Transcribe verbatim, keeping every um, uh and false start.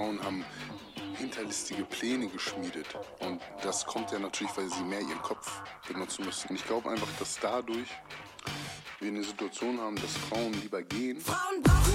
Frauen haben hinterlistige Pläne geschmiedet. Und das kommt ja natürlich, weil sie mehr ihren Kopf benutzen müssen. Und ich glaube einfach, dass dadurch wir eine Situation haben, dass Frauen lieber gehen. Frauen brauchen